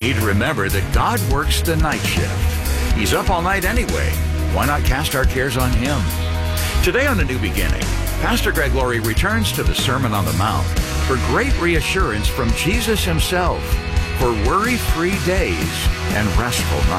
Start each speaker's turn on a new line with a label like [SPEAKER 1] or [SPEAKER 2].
[SPEAKER 1] need to remember that God works the night shift. He's up all night anyway. Why not cast our cares on Him? Today on A New Beginning, Pastor Greg Laurie returns to the Sermon on the Mount for great reassurance from Jesus Himself for worry-free days and restful nights.